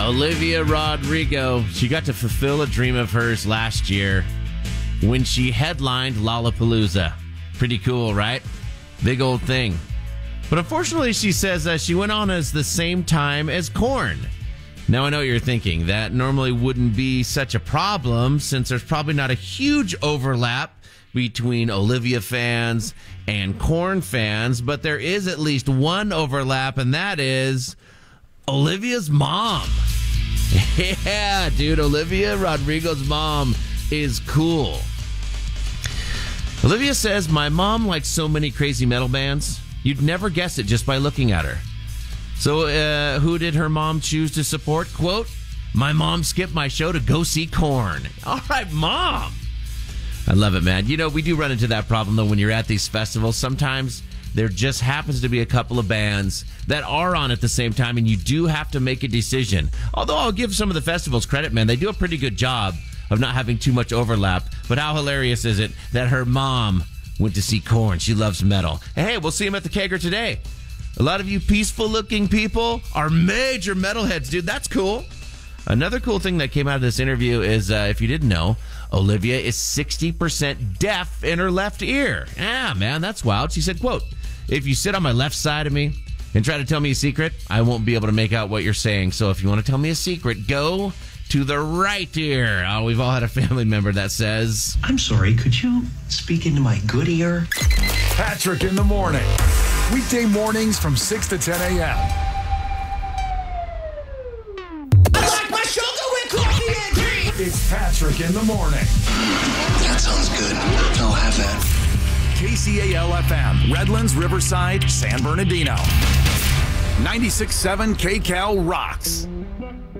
Olivia Rodrigo, she got to fulfill a dream of hers last year when she headlined Lollapalooza. Pretty cool, right? Big old thing. But unfortunately, she says she went on as the same time as Korn. Now, I know what you're thinking. That normally wouldn't be such a problem since there's probably not a huge overlap between Olivia fans and Korn fans, but there is at least one overlap, and that is Olivia's mom. Yeah, dude, Olivia Rodrigo's mom is cool. Olivia says, "My mom likes so many crazy metal bands, you'd never guess it just by looking at her." So who did her mom choose to support? Quote, "My mom skipped my show to go see Korn." All right, mom. I love it, man. You know, we do run into that problem, though, when you're at these festivals. Sometimes there just happens to be a couple of bands that are on at the same time, and you do have to make a decision. Although I'll give some of the festivals credit, man. They do a pretty good job of not having too much overlap. But how hilarious is it that her mom went to see Korn? She loves metal. And hey, we'll see him at the Kegger today. A lot of you peaceful-looking people are major metalheads, dude. That's cool. Another cool thing that came out of this interview is, if you didn't know, Olivia is 60% deaf in her left ear. Yeah, man, that's wild. She said, quote, "If you sit on my left side of me and try to tell me a secret, I won't be able to make out what you're saying. So if you want to tell me a secret, go to the right ear." Oh, we've all had a family member that says, "I'm sorry, could you speak into my good ear?" Patrick in the morning. Weekday mornings from 6 to 10 a.m. I like my sugar with coffee and cream. It's Patrick in the morning. That sounds good. I'll have that. KCAL-FM, Redlands, Riverside, San Bernardino. 96.7 KCAL rocks.